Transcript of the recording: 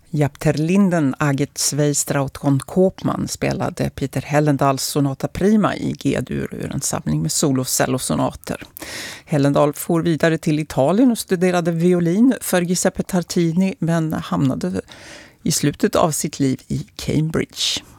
Jaap ter Linden Agit Zweistraut von Koopman spelade Peter Hellendals sonata prima i G-dur ur en samling med solocellosonater. Hellendal for vidare till Italien och studerade violin för Giuseppe Tartini men hamnade i slutet av sitt liv i Cambridge.